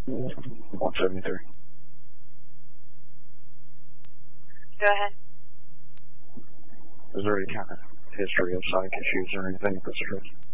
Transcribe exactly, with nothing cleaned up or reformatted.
one seventy-three. Go ahead. Is there any kind of history of psych issues or anything at this address?